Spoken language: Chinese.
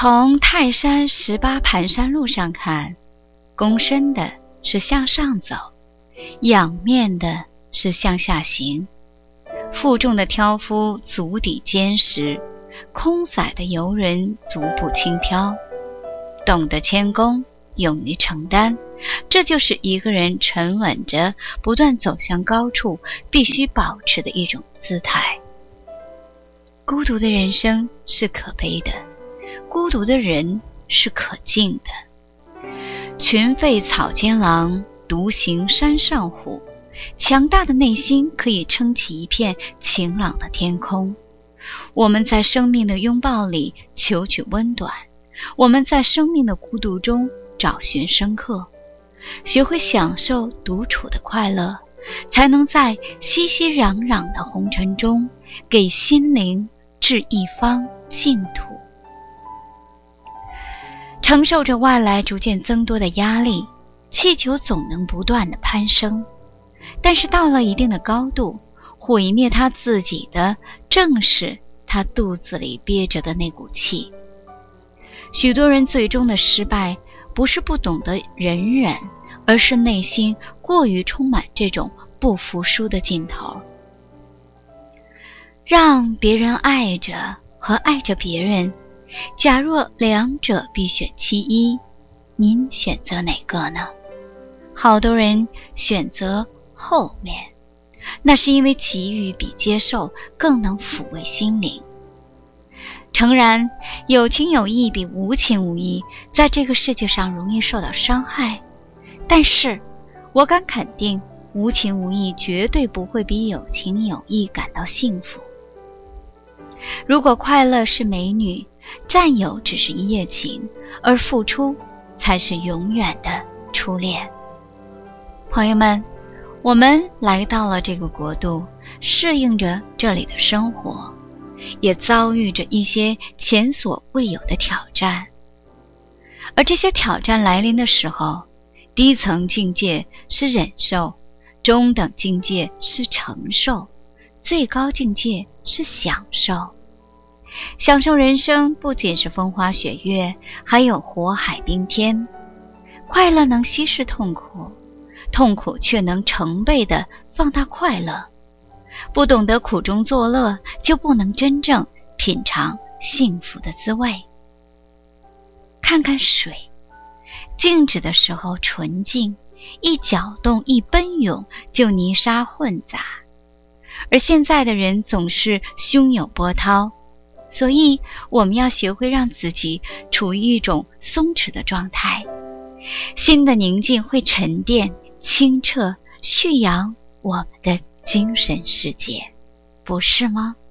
从泰山18盘山路上看，躬身的是向上走，仰面的是向下行。负重的挑夫足底坚实，空载的游人足步轻飘。懂得谦恭，勇于承担，这就是一个人沉稳着不断走向高处必须保持的一种姿态。孤独的人生是可悲的，孤独的人是可敬的。群吠草间狼，独行山上虎。强大的内心可以撑起一片晴朗的天空。我们在生命的拥抱里求取温暖，我们在生命的孤独中找寻深刻。学会享受独处的快乐，才能在熙熙攘攘的红尘中给心灵置一方净土。承受着外来逐渐增多的压力，气球总能不断地攀升，但是到了一定的高度，毁灭他自己的正是他肚子里憋着的那股气。许多人最终的失败，不是不懂得忍忍，而是内心过于充满这种不服输的劲头。让别人爱着和爱着别人，假若两者必选其一，您选择哪个呢？好多人选择后面，那是因为给予比接受更能抚慰心灵。诚然，有情有义比无情无义在这个世界上容易受到伤害，但是我敢肯定，无情无义绝对不会比有情有义感到幸福。如果快乐是美女，占有只是一夜情，而付出才是永远的初恋。朋友们，我们来到了这个国度，适应着这里的生活，也遭遇着一些前所未有的挑战。而这些挑战来临的时候，低层境界是忍受，中等境界是承受，最高境界是享受。享受人生不仅是风花雪月，还有火海冰天。快乐能稀释痛苦，痛苦却能成倍地放大快乐。不懂得苦中作乐，就不能真正品尝幸福的滋味。看看水，静止的时候纯净，一搅动一奔涌就泥沙混杂。而现在的人总是汹涌波涛，所以我们要学会让自己处于一种松弛的状态。心的宁静会沉淀、清澈、蓄养我们的精神世界，不是吗？